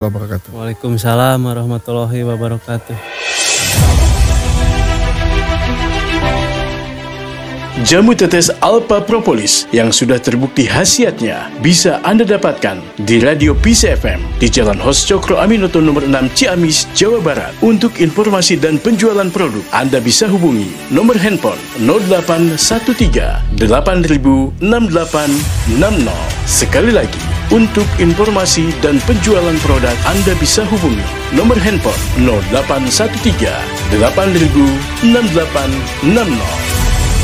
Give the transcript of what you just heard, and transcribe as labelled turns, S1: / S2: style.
S1: Wabarakatuh.
S2: Waalaikumsalam warahmatullahi wabarakatuh.
S3: Jamu tetes Alpha Propolis yang sudah terbukti khasiatnya bisa Anda dapatkan di Radio Peace FM di Jalan Hos Cokro Aminoto nomor 6 Ciamis, Jawa Barat. Untuk informasi dan penjualan produk, Anda bisa hubungi nomor handphone 0813 8000 6860. Sekali lagi, untuk informasi dan penjualan produk, Anda bisa hubungi nomor handphone 0813 8000 6860.